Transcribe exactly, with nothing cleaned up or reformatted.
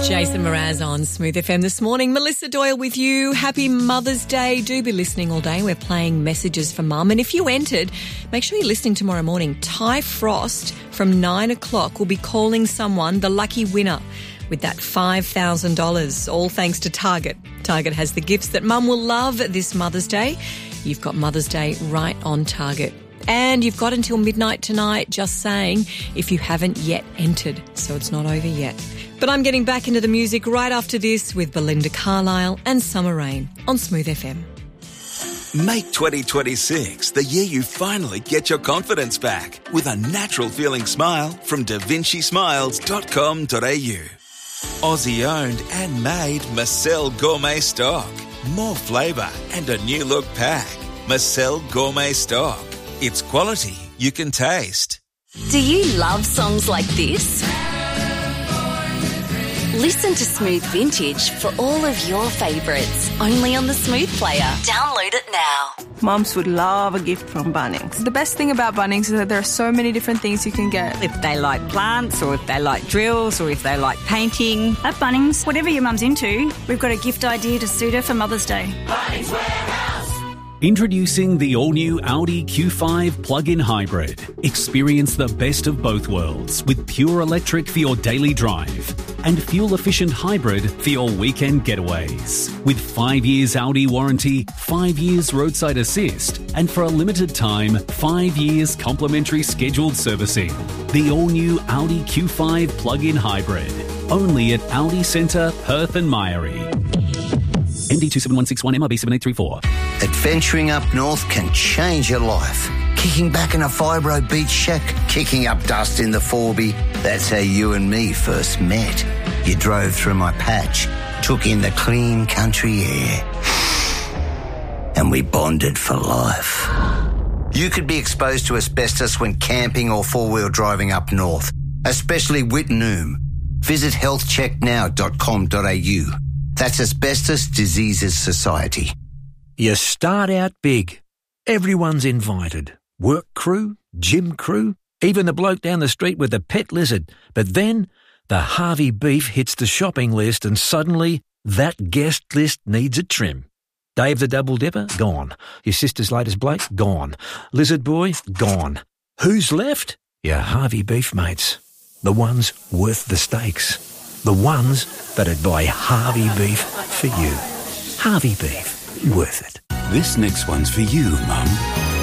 Jason Mraz on Smooth F M this morning. Melissa Doyle with you. Happy Mother's Day. Do be listening all day. We're playing Messages for Mum. And if you entered, make sure you're listening tomorrow morning. Ty Frost from nine o'clock will be calling someone the lucky winner with that five thousand dollars, all thanks to Target. Target has the gifts that Mum will love this Mother's Day. You've got Mother's Day right on Target. And you've got until midnight tonight, just saying, if you haven't yet entered. So it's not over yet. But I'm getting back into the music right after this with Belinda Carlisle and Summer Rain on Smooth F M. Make twenty twenty-six the year you finally get your confidence back with a natural feeling smile from da vinci smiles dot com dot a u. Aussie owned and made Marcel Gourmet Stock. More flavour and a new look pack. Marcel Gourmet Stock. It's quality you can taste. Do you love songs like this? Listen to Smooth Vintage for all of your favourites, only on the Smooth Player. Download it now. Mums would love a gift from Bunnings. The best thing about Bunnings is that there are so many different things you can get. If they like plants, or if they like drills, or if they like painting. At Bunnings, whatever your mum's into, we've got a gift idea to suit her for Mother's Day. Bunnings Warehouse. Introducing the all-new Audi Q five plug-in hybrid. Experience the best of both worlds with pure electric for your daily drive and fuel-efficient hybrid for your weekend getaways. With five years Audi warranty, five years roadside assist, and for a limited time, five years complimentary scheduled servicing. The all-new Audi Q five plug-in hybrid. Only at Audi Centre, Perth and Myrie. N D two seven one six one M R B seven eight three four. Adventuring up north can change your life. Kicking back in a fibro beach shack, kicking up dust in the Forby. That's how you and me first met. You drove through my patch, took in the clean country air, and we bonded for life. You could be exposed to asbestos when camping or four-wheel driving up north, especially Wittenoom. Visit health check now dot com dot a u. That's Asbestos Diseases Society. You start out big. Everyone's invited. Work crew, gym crew, even the bloke down the street with the pet lizard. But then the Harvey beef hits the shopping list and suddenly that guest list needs a trim. Dave the Double Dipper? Gone. Your sister's latest Blake? Gone. Lizard Boy? Gone. Who's left? Your Harvey beef mates. The ones worth the stakes. The ones that'd buy Harvey beef for you. Harvey beef. Worth it. This next one's for you, Mum.